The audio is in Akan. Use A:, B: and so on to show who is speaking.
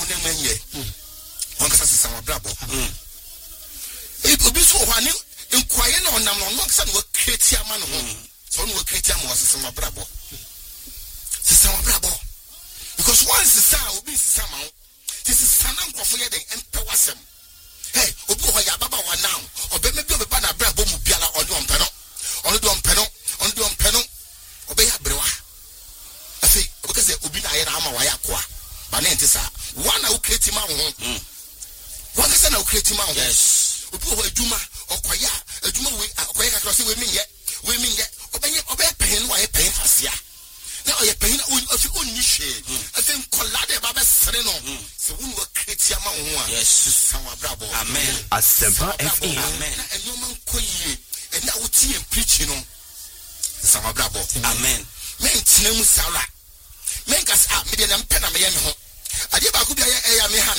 A: ne menye on kasa sesa wa brabo obi so hwane nkwaye na onam no kasa no create ama no ho so no create ama sesa wa brabo because once sesa obi sesa ma this is sanan kwofo ye den empewasem hey obi ho ya baba wa now obeme bi obe na brabo mu biala ode ompeno obe ya brewa afi obi kase obi na yera ama wa yakwa ba na ntisa wana wo create ma ho wana kase na wo create ma ho yes obi ho adwuma okoya adwuma we okoya kakra se we minye obe pen wa ye pen fasia na oye pen ofi onni hwe afi nkolade ba be sere no se wo no create ma ho a yes sawa brabo amen
B: Asempa FM
A: amen eno man koyi ena wo tie preach no sawa brabo amen men tinamu sala men gas me de na mpena me ye me ho ade ba ko bia ya me ha